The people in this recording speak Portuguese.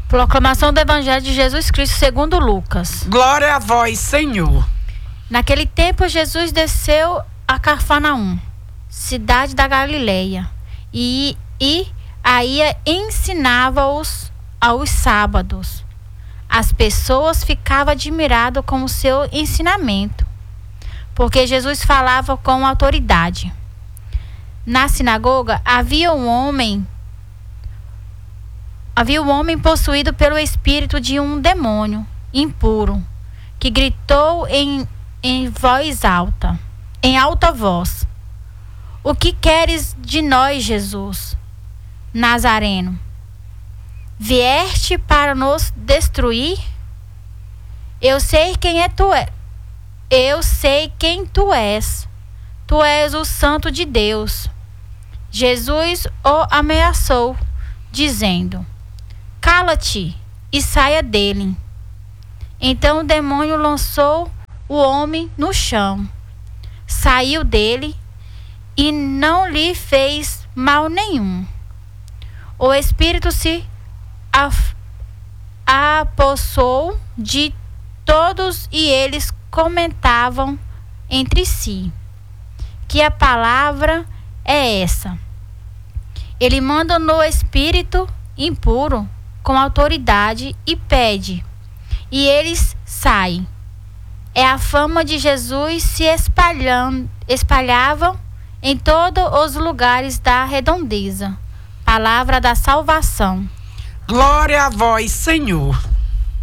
Proclamação do Evangelho de Jesus Cristo segundo Lucas. Glória a vós, Senhor. Naquele tempo, Jesus desceu a Cafarnaum, cidade da Galileia, e aí ensinava-os aos sábados. As pessoas ficavam admiradas com o seu ensinamento, porque Jesus falava com autoridade. Na sinagoga havia um homem possuído pelo espírito de um demônio impuro, que gritou em alta voz: "O que queres de nós, Jesus Nazareno? Vieste para nos destruir? Eu sei quem tu és. Tu és o Santo de Deus." Jesus o ameaçou, dizendo: "Cala-te e saia dele." Então o demônio lançou o homem no chão, saiu dele e não lhe fez mal nenhum. O espírito se apossou de todos e eles comentavam entre si: "Que a palavra é essa? Ele manda no espírito impuro com autoridade e pede, e eles saem." É a fama de Jesus se espalhava em todos os lugares da redondeza. Palavra da salvação. Glória a vós, Senhor.